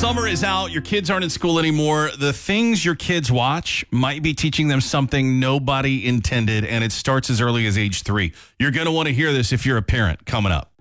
Summer is out. Your kids aren't in school anymore. The things your kids watch might be teaching them something nobody intended, and it starts as early as age 3. You're going to want to hear this if you're a parent coming up.